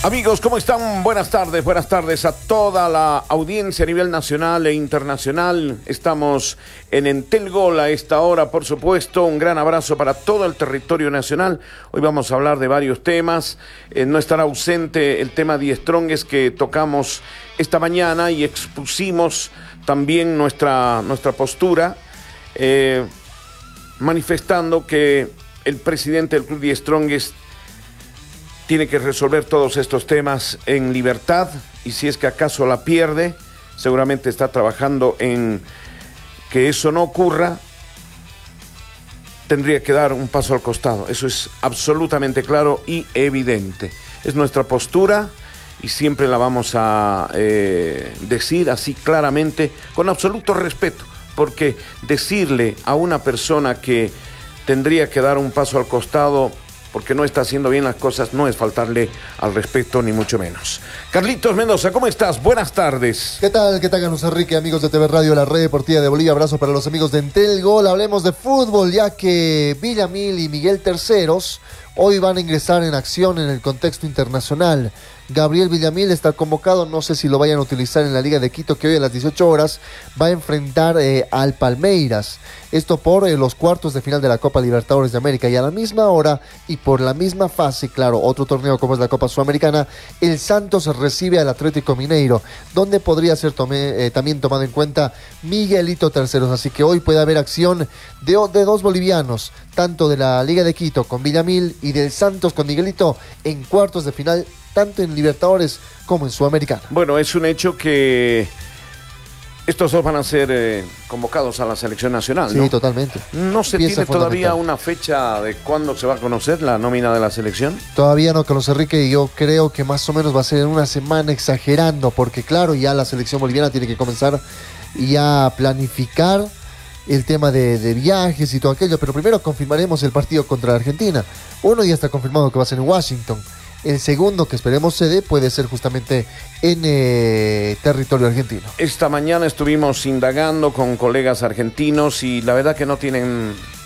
Amigos, ¿cómo están? Buenas tardes a toda la audiencia a nivel nacional e internacional. Estamos en Entel Gol a esta hora, por supuesto. Un gran abrazo para todo el territorio nacional. Hoy vamos a hablar de varios temas. No estará ausente el tema Die Strongest que tocamos esta mañana y expusimos también nuestra postura, manifestando que el presidente del club Die Strongest tiene que resolver todos estos temas en libertad, y si es que acaso la pierde, seguramente está trabajando en que eso no ocurra. Tendría que dar un paso al costado. Eso es absolutamente claro y evidente. Es nuestra postura y siempre la vamos a decir así claramente, con absoluto respeto, porque decirle a una persona que tendría que dar un paso al costado porque no está haciendo bien las cosas, no es faltarle al respeto, ni mucho menos. Carlitos Mendoza, ¿cómo estás? Buenas tardes. ¿Qué tal, Carlos Enrique? Amigos de TV Radio, la red deportiva de Bolivia. Abrazo para los amigos de Entel Gol. Hablemos de fútbol, ya que Villamil y Miguel Terceros hoy van a ingresar en acción en el contexto internacional. Gabriel Villamil está convocado, no sé si lo vayan a utilizar en la Liga de Quito, que hoy a las 18 horas va a enfrentar al Palmeiras. Esto por los cuartos de final de la Copa Libertadores de América, y a la misma hora y por la misma fase, claro, otro torneo como es la Copa Sudamericana, el Santos recibe al Atlético Mineiro, donde podría ser también tomado en cuenta Miguelito Terceros. Así que hoy puede haber acción de dos bolivianos, tanto de la Liga de Quito con Villamil y del Santos con Miguelito en cuartos de final, tanto en Libertadores como en Sudamericana. Bueno, es un hecho que estos dos van a ser convocados a la selección nacional, ¿no? Sí, totalmente. ¿No se tiene todavía una fecha de cuándo se va a conocer la nómina de la selección? Todavía no, Carlos Enrique, y yo creo que más o menos va a ser en una semana, exagerando, porque claro, ya la selección boliviana tiene que comenzar ya a planificar el tema de viajes y todo aquello, pero primero confirmaremos el partido contra Argentina. Uno ya está confirmado que va a ser en Washington. El segundo, que esperemos se dé, puede ser justamente en territorio argentino. Esta mañana estuvimos indagando con colegas argentinos y la verdad que no tienen